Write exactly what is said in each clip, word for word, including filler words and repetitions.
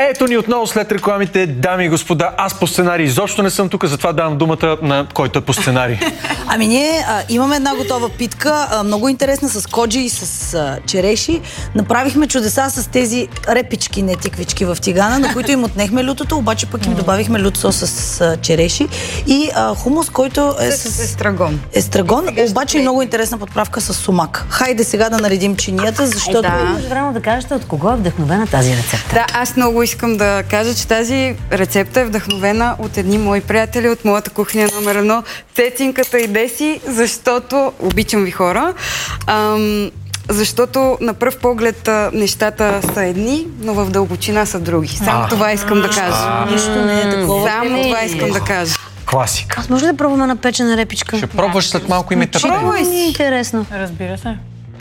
Ето ни отново след рекламите, дами и господа. Аз по сценарий изобщо не съм тук, затова давам думата на който е по сценарий. Ами ние а, имаме една готова питка, а, много интересна, с коджи и с а, череши. Направихме чудеса с тези репички, не тиквички в тигана, на които им отнехме лютото, обаче пък им добавихме лют сос с а, череши и а, хумус, който е с, с естрагон. Естрагон, обаче и много интересна подправка с сумак. Хайде сега да наредим чинията, защото... Да. Може време да кажете от кого е вдъхновена тази рецепта. Да, аз много искам да кажа, че тази рецепта е вдъхновена от едни мои приятели от моята кухня номер едно, Цецинката и Деси, защото обичам ви хора. Ам, защото на пръв поглед нещата са едни, но в дълбочина са други. Само А. това искам да кажа. Нищо не е такова. Само това искам да кажа. Класика. Аз може да пробваме на печена репичка? Ще пробваш след малко и ме тъпне. Пробвай си. Интересно. Разбира се.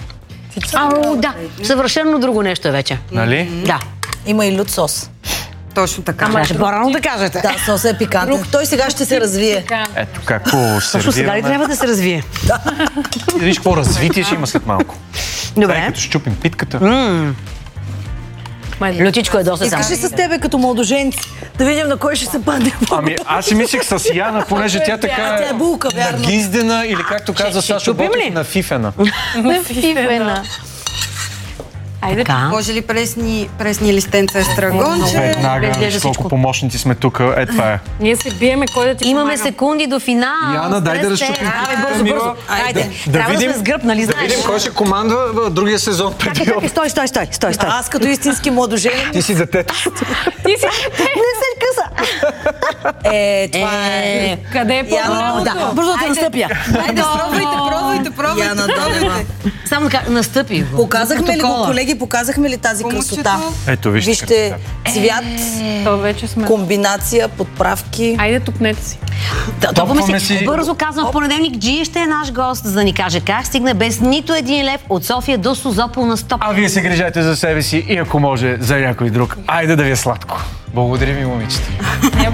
Ау, да, съвършено друго нещо е вече. Нали? Да. Има и лют сос. Точно така. Ама ще по-рано да кажете. Да, сосът е пикантен. Той сега ще се развие. Ето как хубаво ще Точно сега ли сервираме. трябва да се развие? И виж какво развитие ще има след малко. Дай Добре. като щупим питката. Лютичко е доста само. Искаш ли с тебе като младоженци да видим на кой ще се падне? Ами аз си мислех с Яна, понеже тя така Тя е булка, вярно. нагиздена или както каза ще Сашо чупим Ботев, ли? на фифена. Фифена. Айде, Така. може ли пресни, пресни листенца естрагонче? Веднага, изглежда виж колко всичко. помощници сме тук. Е, това е. Ние се биеме, кой да ти Имаме помага. секунди до финал. Яна, дай да Стрес, разчупим. Абе, бързо, Мила, бързо. Айде. да Трябва да видим- сме с гръб, нали Да знаеш? видим кой ще командва в другия сезон Чакай, преди чакай, стой, стой, стой, стой, стой. Аз като истински младожен. Ти си детето. Ти си... Не се къса. Е, това е... Е, Къде е Яна, по-доброто? да, бързо да те настъпя. Айде, пробвайте, пробвайте, пробвайте. Яна Добрева. Само така, настъпи го. Показахме ли го, Протокола. колеги, показахме ли тази Помощите. красота? Ето, вижте. Вижте, цвят, То вече сме. комбинация, подправки. Айде тупнете си. Да, Топваме Топваме си. си. Бързо казвам, в понеделник Джи ще е наш гост, за да ни каже как стигна без нито един лев от София до Созопол на стоп. А вие се грижайте за себе си и ако може за някой друг. Айде да ви е сладко. Благодаря ви, момичета.